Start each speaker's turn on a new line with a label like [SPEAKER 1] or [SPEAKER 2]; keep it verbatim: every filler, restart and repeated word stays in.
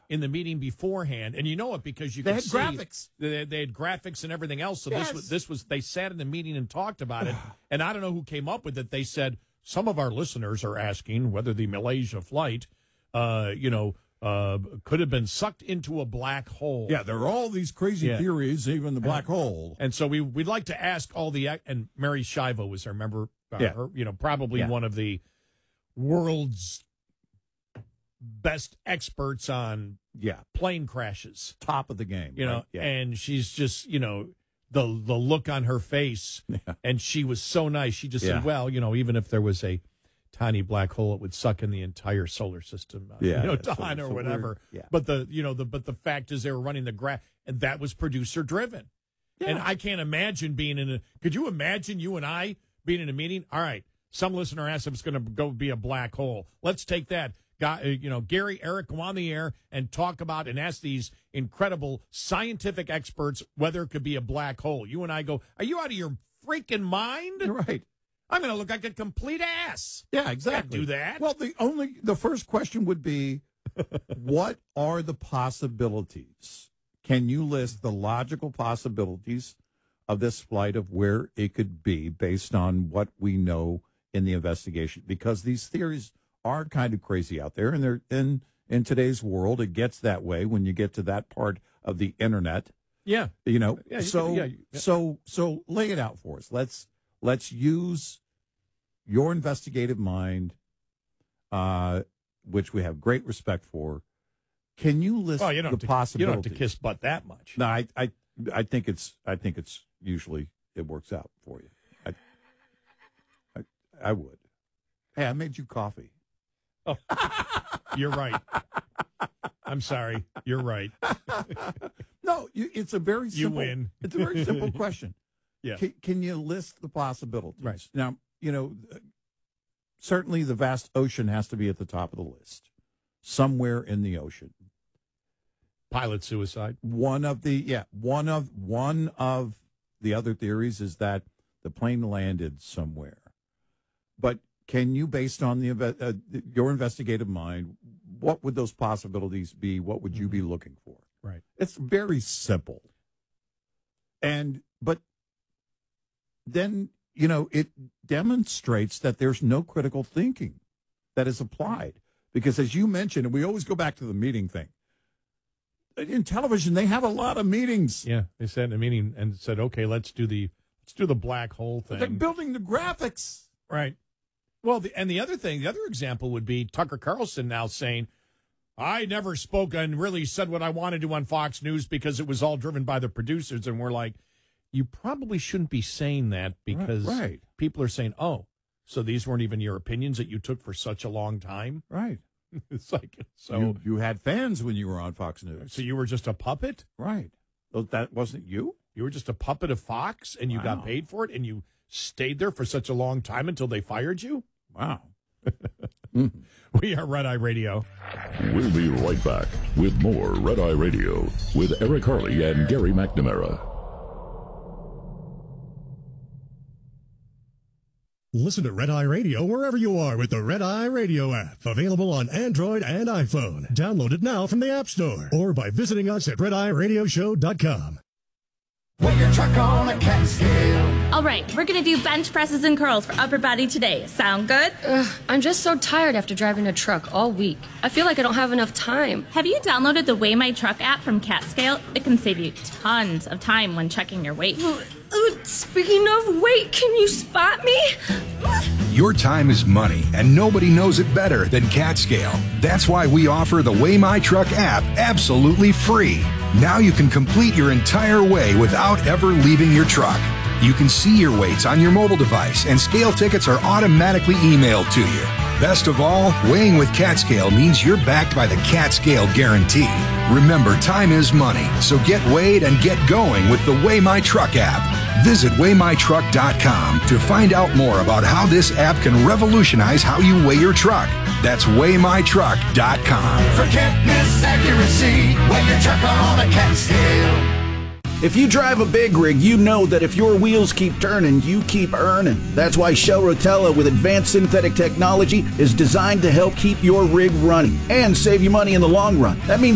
[SPEAKER 1] in the meeting beforehand, and you know it because you
[SPEAKER 2] they
[SPEAKER 1] could
[SPEAKER 2] had
[SPEAKER 1] see
[SPEAKER 2] graphics.
[SPEAKER 1] They, they had graphics and everything else. So
[SPEAKER 2] Yes.
[SPEAKER 1] this was this was they sat in the meeting and talked about it. And I don't know who came up with it. They said some of our listeners are asking whether the Malaysia flight, uh, you know, uh, could have been sucked into a black hole.
[SPEAKER 2] Yeah, there are all these crazy
[SPEAKER 1] Yeah.
[SPEAKER 2] theories, even the black hole.
[SPEAKER 1] And so we we'd like to ask all the and Mary Shiva was there. Remember, uh,
[SPEAKER 2] Yeah.
[SPEAKER 1] her, you know, probably
[SPEAKER 2] Yeah.
[SPEAKER 1] one of the world's best experts on
[SPEAKER 2] Yeah,
[SPEAKER 1] plane crashes.
[SPEAKER 2] top of the game.
[SPEAKER 1] You know,
[SPEAKER 2] right? Yeah.
[SPEAKER 1] and she's just, you know, the the look on her face,
[SPEAKER 2] Yeah.
[SPEAKER 1] and she was so nice. She just
[SPEAKER 2] Yeah.
[SPEAKER 1] said, "Well, you know, even if there was a tiny black hole, it would suck in the entire solar system, uh,
[SPEAKER 2] Yeah,
[SPEAKER 1] you know,
[SPEAKER 2] so-
[SPEAKER 1] Don, or
[SPEAKER 2] so we're-
[SPEAKER 1] whatever."
[SPEAKER 2] yeah.
[SPEAKER 1] But the, you know, the but the fact is, they were running the graph, and that was producer driven.
[SPEAKER 2] Yeah.
[SPEAKER 1] And I can't imagine being in a. Could you imagine you and I being in a meeting? All right, some listener asked if it's going to go be a black hole. Let's take that. Got, uh, you know, Gary, Eric, go on the air and talk about and ask these incredible scientific experts whether it could be a black hole. You and I go, are you out of your freaking mind?
[SPEAKER 2] Right.
[SPEAKER 1] I'm going to look like a complete ass.
[SPEAKER 2] Yeah, exactly.
[SPEAKER 1] do that.
[SPEAKER 2] Well, the only the first question would be, what are the possibilities? Can you list the logical possibilities of this flight of where it could be based on what we know in the investigation? Because these theories are kind of crazy out there, and they're in in today's world. It gets that way when you get to that part of the internet.
[SPEAKER 1] Yeah.
[SPEAKER 2] You know,
[SPEAKER 1] Yeah, you
[SPEAKER 2] so
[SPEAKER 1] could- yeah, you- yeah.
[SPEAKER 2] so so lay it out for us. Let's let's use your investigative mind, uh, which we have great respect for. Can you list
[SPEAKER 1] Well, you don't,
[SPEAKER 2] the
[SPEAKER 1] have to, you
[SPEAKER 2] possibilities?
[SPEAKER 1] don't have to kiss butt that much.
[SPEAKER 2] No, I, I I think it's I think it's usually it works out for you. I I, I would. Hey, I made you coffee.
[SPEAKER 1] Oh, you're right. I'm sorry. You're right.
[SPEAKER 2] No, you, it's a very
[SPEAKER 1] You
[SPEAKER 2] simple,
[SPEAKER 1] win.
[SPEAKER 2] It's a very simple question.
[SPEAKER 1] Yeah.
[SPEAKER 2] Can, can you list the possibilities?
[SPEAKER 1] Right.
[SPEAKER 2] Now, you know, certainly the vast ocean has to be at the top of the list. Somewhere in the ocean.
[SPEAKER 1] Pilot suicide.
[SPEAKER 2] One of the yeah, one of one of the other theories is that the plane landed somewhere. But can you, based on the inve- uh, your investigative mind, what would those possibilities be? What would you be looking for?
[SPEAKER 1] Right.
[SPEAKER 2] It's very simple. And, but then, you know, it demonstrates that there's no critical thinking that is applied. Because as you mentioned, and we always go back to the meeting thing, in television, they have a lot of meetings.
[SPEAKER 1] Yeah. They sat in a meeting and said, okay, let's do the, let's do the black hole thing.
[SPEAKER 2] They're building the graphics.
[SPEAKER 1] Right. Well, the, and the other thing, the other example would be Tucker Carlson now saying, I never spoke and really said what I wanted to on Fox News because it was all driven by the producers. And we're like, you probably shouldn't be saying that because
[SPEAKER 2] Right, right.
[SPEAKER 1] people are saying, oh, so these weren't even your opinions that you took for such a long time?
[SPEAKER 2] Right.
[SPEAKER 1] It's like, so,
[SPEAKER 2] you, you had fans when you were on Fox News.
[SPEAKER 1] so you were just a puppet?
[SPEAKER 2] Right. Oh, that wasn't you?
[SPEAKER 1] You were just a puppet of Fox and you
[SPEAKER 2] Wow.
[SPEAKER 1] got paid for it and you stayed there for such a long time until they fired you?
[SPEAKER 2] Wow.
[SPEAKER 1] We are Red Eye Radio.
[SPEAKER 3] We'll be right back with more Red Eye Radio with Eric Harley and Gary McNamara.
[SPEAKER 4] Listen to Red Eye Radio wherever you are with the Red Eye Radio app. Available on Android and iPhone. Download it now from the App Store or by visiting us at red eye radio show dot com.
[SPEAKER 5] Weigh your truck on a cat scale.
[SPEAKER 6] All right, we're going to do bench presses and curls for upper body today. Sound good?
[SPEAKER 7] Ugh, I'm just so tired after driving a truck all week. I feel like I don't have enough time.
[SPEAKER 6] Have you downloaded the Weigh My Truck app from CatScale? It can save you tons of time when checking your weight.
[SPEAKER 7] Uh, speaking of weight, can you spot me?
[SPEAKER 8] Your time is money, and nobody knows it better than CatScale. That's why we offer the Weigh My Truck app absolutely free. Now you can complete your entire weigh without ever leaving your truck. You can see your weights on your mobile device, and scale tickets are automatically emailed to you. Best of all, weighing with CatScale means you're backed by the CatScale guarantee. Remember, time is money, so get weighed and get going with the Weigh My Truck app. Visit weigh my truck dot com to find out more about how this app can revolutionize how you weigh your truck. That's weigh my truck dot com.
[SPEAKER 5] Forget miss accuracy. Weigh your truck on a cat scale.
[SPEAKER 9] If you drive a big rig, you know that if your wheels keep turning, you keep earning. That's why Shell Rotella with advanced synthetic technology is designed to help keep your rig running and save you money in the long run. That means